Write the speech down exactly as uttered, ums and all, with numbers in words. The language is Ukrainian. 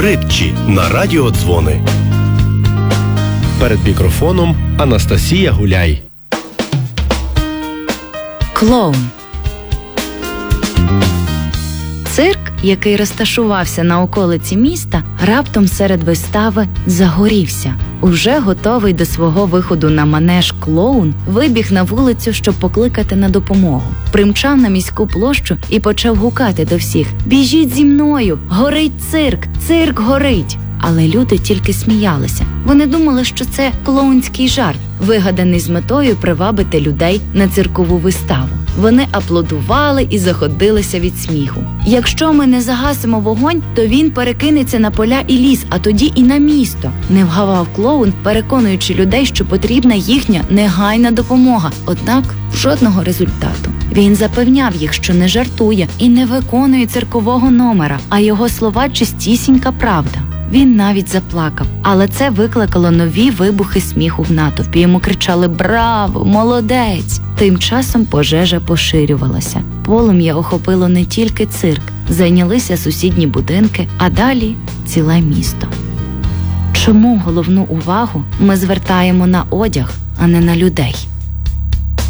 притчі на радіодзвони. Перед мікрофоном Анастасія Гуляй. Клоун. Цирк, який розташувався на околиці міста, раптом серед вистави загорівся. Уже готовий до свого виходу на манеж клоун вибіг на вулицю, щоб покликати на допомогу. Примчав на міську площу і почав гукати до всіх: «Біжіть зі мною! Горить цирк! Цирк горить!» Але люди тільки сміялися. Вони думали, що це клоунський жарт, вигаданий з метою привабити людей на циркову виставу. Вони аплодували і заходилися від сміху. «Якщо ми не загасимо вогонь, то він перекинеться на поля і ліс, а тоді і на місто», – не вгавав клоун, переконуючи людей, що потрібна їхня негайна допомога. Однак жодного результату. Він запевняв їх, що не жартує і не виконує циркового номера, а його слова – чистісінька правда. Він навіть заплакав, але це викликало нові вибухи сміху в натовпі. Йому кричали «Браво! Молодець!». Тим часом пожежа поширювалася. Полум'я охопило не тільки цирк, зайнялися сусідні будинки, а далі ціле місто. Чому головну увагу ми звертаємо на одяг, а не на людей?